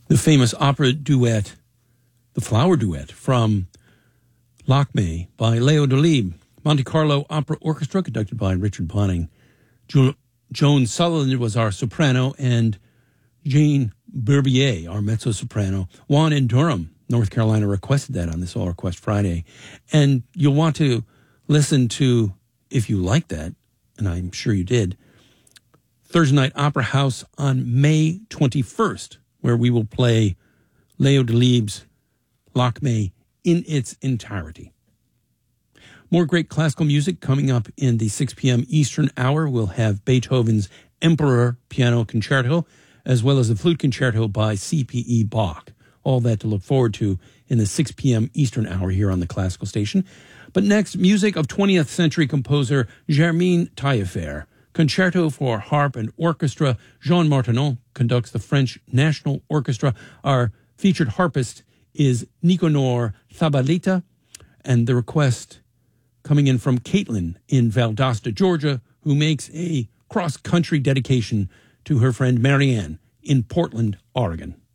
The famous opera duet, the Flower Duet from Lakme by Leo Delibes. Monte Carlo Opera Orchestra, conducted by Richard Bonning. Joan Sutherland was our soprano, and Jane Berbier, our mezzo-soprano. Juan in Durham, North Carolina, requested that on this All Request Friday. And you'll want to listen to, if you like that, and I'm sure you did, Thursday Night Opera House on May 21st, where we will play Leo Delibes' Lakme in its entirety. More great classical music coming up in the 6 p.m. Eastern hour. We'll have Beethoven's Emperor Piano Concerto, as well as the Flute Concerto by C.P.E. Bach. All that to look forward to in the 6 p.m. Eastern hour here on the Classical Station. But next, music of 20th century composer Germaine Taillefer. Concerto for Harp and Orchestra. Jean Martinon conducts the French National Orchestra. Our featured harpist is Nicanor Thabalita, and the request coming in from Caitlin in Valdosta, Georgia, who makes a cross-country dedication to her friend Marianne in Portland, Oregon.